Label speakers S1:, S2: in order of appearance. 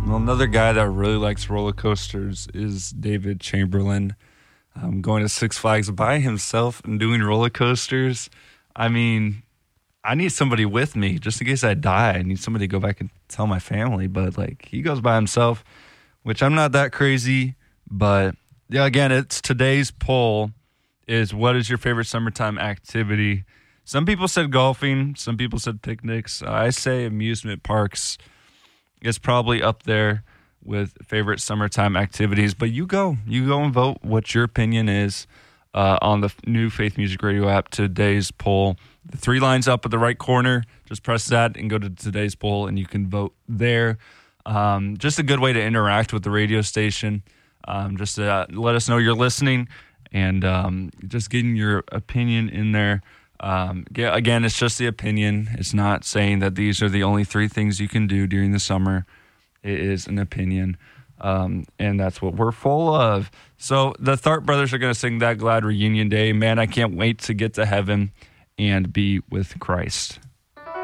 S1: Well, another guy that really likes roller coasters is David Chamberlain. Going to Six Flags by himself and doing roller coasters. I mean, I need somebody with me just in case I die. I need somebody to go back and tell my family. But, like, he goes by himself, which I'm not that crazy. But, yeah, again, it's today's poll is what is your favorite summertime activity? Some people said golfing. Some people said picnics. I say amusement parks is probably up there with favorite summertime activities. But you go and vote what your opinion is on the new Faith Music Radio app, today's poll. The 3 lines up at the right corner. Just press that and go to today's poll, and you can vote there. Just a good way to interact with the radio station. Just to let us know you're listening and just getting your opinion in there. Again, it's just the opinion. It's not saying that these are the only 3 things you can do during the summer. It is an opinion, and that's what we're full of. So the Tharp Brothers are going to sing That Glad Reunion Day. Man, I can't wait to get to heaven and be with Christ.